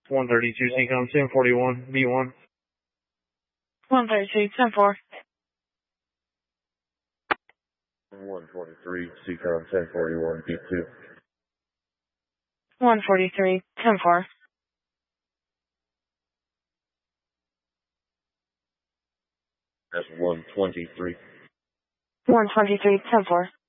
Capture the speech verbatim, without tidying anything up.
one thirty-two, C COM ten forty-one, B one. one thirty-two, ten four. one forty-three, C COM ten forty-one, B two. one forty-three, ten four. That's one twenty-three. one twenty-three, ten four.